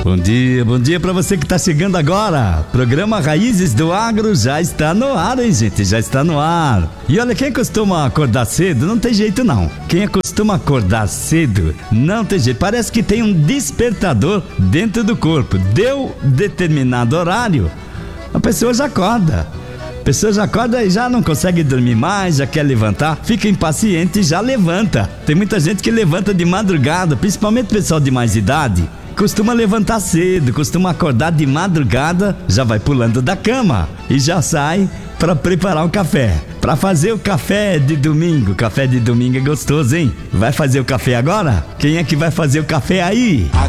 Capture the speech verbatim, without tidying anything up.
Bom dia, bom dia pra você que tá chegando agora. Programa Raízes do Agro já está no ar, hein, gente? Já está no ar. E olha, quem costuma acordar cedo não tem jeito não. Quem costuma acordar cedo não tem jeito. Parece que tem um despertador dentro do corpo. Deu determinado horário, a pessoa já acorda. A pessoa já acorda e já não consegue dormir mais, já quer levantar, fica impaciente e já levanta. Tem muita gente que levanta de madrugada, principalmente pessoal de mais idade. Costuma levantar cedo, costuma acordar de madrugada, já vai pulando da cama e já sai para preparar o café. Para fazer o café de domingo. Café de domingo é gostoso, hein? Vai fazer o café agora? Quem é que vai fazer o café aí?